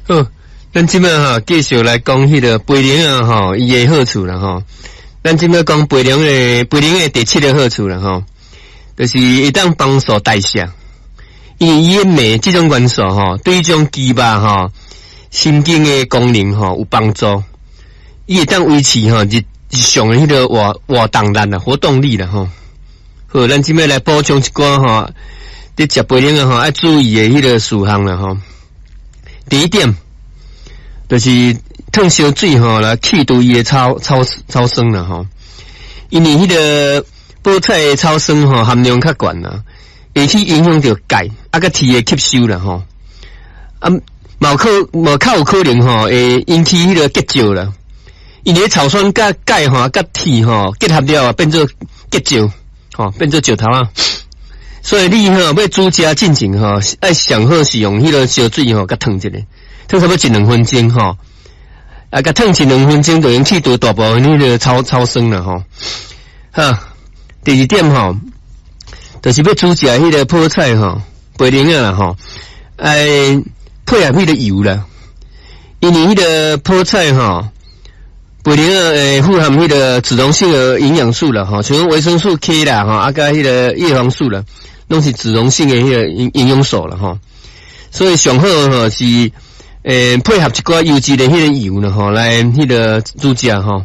好，咱即摆哈继续来讲迄个培灵啊吼，伊诶好处啦吼。咱即摆讲培灵诶第7个好处啦吼，就是会当帮助代谢。因为伊诶镁即种元素吼，对迄种肌肉吼、神经诶功能吼有帮助。伊会当维持吼日常诶迄个活动力啦、活动力啦吼。好，咱即摆来补充一寡吼，伫食培灵啊吼，要注意诶迄个事项啦吼。第一点，就是烫烧水吼来去除伊诶超酸啦吼，因为迄个菠菜诶超酸吼含量较悬啦，会去影响到钙啊甲铁诶吸收啦吼，啊较有可能吼会引起迄个结石啦，因为草酸甲钙吼甲铁吼结合了变做结石吼，变做石头啊。所以你吼要煮食进前吼，爱上好是用迄个烧水吼，甲烫一下，烫差不多1-2分钟吼，啊，甲烫1-2分钟就用去除大部分迄个超酸啦吼。哈，第二点吼，就是要煮食迄个菠菜吼，培灵啊啦吼，爱配合迄个油啦，因为迄个菠菜吼，培灵啊富含迄个脂溶性的营养素啦吼，像维生素 K 啦吼，啊甲迄个叶黄素啦。拢是脂溶性的迄个营养素啦吼，所以上好吼是配合一寡优质的迄个油啦吼，来迄个煮食吼，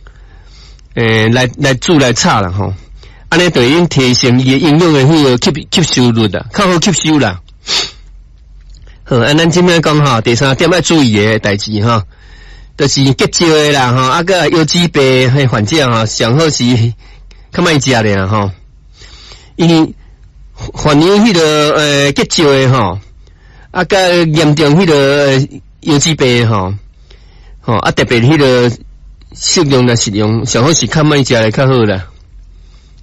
来煮来炒啦吼，安尼就已经提升伊的营养的迄个吸收率啦，较好吸收啦。好，咱今摆讲吼，第3点要注意的代志吼，就是结石的啦吼，啊个腰脊背迄患者吼，上好是较莫食的啦吼，因为患有迄个结石诶吼，啊甲严重迄个腰脊背吼，啊特别迄个食用，上好是较莫食咧较好啦。